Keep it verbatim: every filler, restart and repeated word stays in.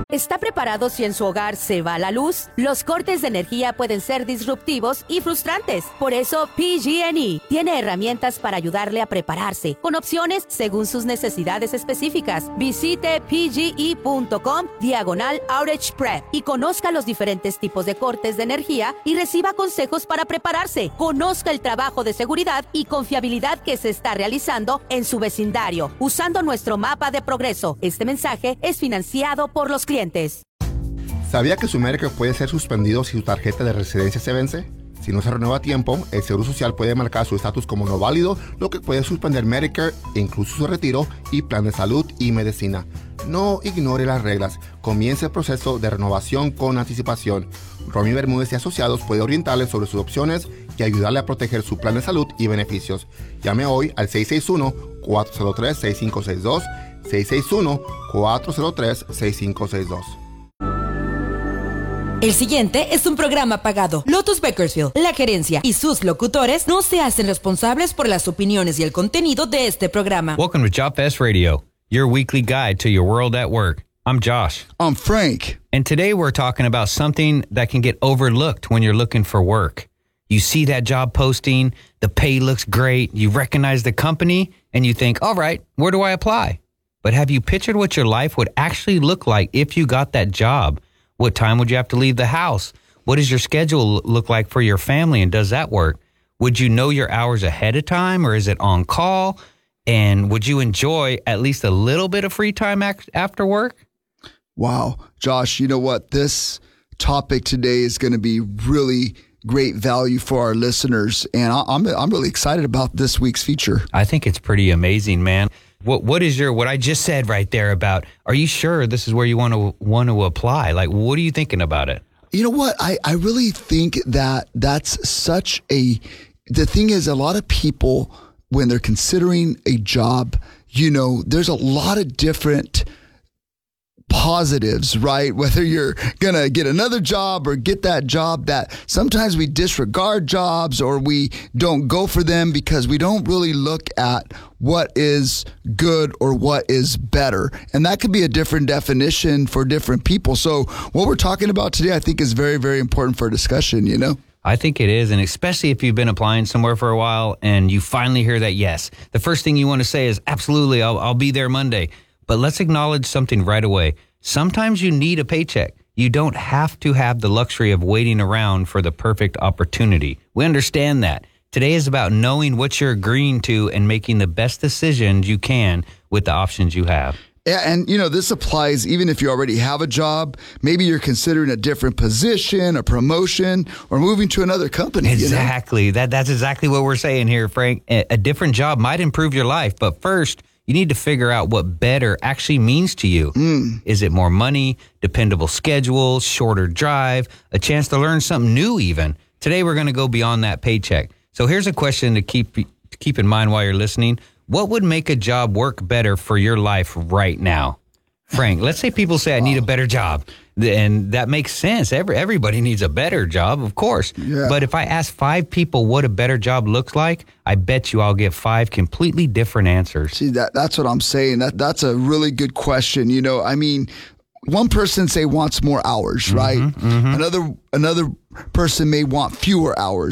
¿Está preparado si en su hogar se va la luz? Los cortes de energía pueden ser disruptivos y frustrantes. Por eso, P G and E tiene herramientas para ayudarle a prepararse, con opciones según sus necesidades específicas. Visite pge.com diagonal outage prep y conozca los diferentes tipos de cortes de energía y reciba consejos para prepararse. Conozca el trabajo de seguridad y confiabilidad que se está realizando en su vecindario, usando nuestro mapa de progreso. Este mensaje es financiado por los clientes. ¿Sabía que su Medicare puede ser suspendido si su tarjeta de residencia se vence? Si no se renueva a tiempo, el Seguro Social puede marcar su estatus como no válido, lo que puede suspender Medicare, incluso su retiro y plan de salud y medicina. No ignore las reglas. Comience el proceso de renovación con anticipación. Romy Bermúdez y Asociados puede orientarle sobre sus opciones y ayudarle a proteger su plan de salud y beneficios. Llame hoy al seis seis uno, cuatro cero tres, seis cinco seis dos, seis seis uno, cuatro cero tres, seis cinco seis dos. El siguiente es un programa pagado. Lotus Bakersfield, la gerencia y sus locutores no se hacen responsables por las opiniones y el contenido de este programa. Welcome to Job Fest Radio, your weekly guide to your world at work. I'm Josh. I'm Frank. And today we're talking about something that can get overlooked when you're looking for work. You see that job posting, the pay looks great, you recognize the company, and you think, all right, where do I apply? But have you pictured what your life would actually look like if you got that job? What time would you have to leave the house? What does your schedule look like for your family, and does that work? Would you know your hours ahead of time, or is it on call? And would you enjoy at least a little bit of free time ac- after work? Wow. Josh, you know what? This topic today is going to be really great value for our listeners, and I'm I'm really excited about this week's feature. I think it's pretty amazing, man. What what is your what I just said right there about? Are you sure this is where you want to want to apply? Like, what are you thinking about it? You know what? I I really think that that's such a. The thing is, a lot of people when they're considering a job, you know, there's a lot of different positives, right? Whether you're going to get another job or get that job, that sometimes we disregard jobs or we don't go for them because we don't really look at what is good or what is better. And that could be a different definition for different people. So what we're talking about today, I think is very, very important for discussion, you know? I think it is, and especially if you've been applying somewhere for a while and you finally hear that yes, the first thing you want to say is, absolutely, I'll, I'll be there Monday. But let's acknowledge something right away. Sometimes you need a paycheck. You don't have to have the luxury of waiting around for the perfect opportunity. We understand that. Today is about knowing what you're agreeing to and making the best decisions you can with the options you have. Yeah, and, you know, this applies even if you already have a job. Maybe you're considering a different position, a promotion, or moving to another company. Exactly. You know? That That's exactly what we're saying here, Frank. A different job might improve your life, but first, you need to figure out what better actually means to you. Mm. Is it more money, dependable schedule, shorter drive, a chance to learn something new even? Today, we're going to go beyond that paycheck. So here's a question to keep to keep in mind while you're listening. What would make a job work better for your life right now? Frank, let's say people say, I need a better job. And that makes sense. Every, everybody needs a better job, of course. Yeah. But if I ask five people what a better job looks like, I bet you I'll get five completely different answers. See, that that's what I'm saying. That That's a really good question. You know, I mean, one person say wants more hours, right? Mm-hmm, mm-hmm. Another another person may want fewer hours.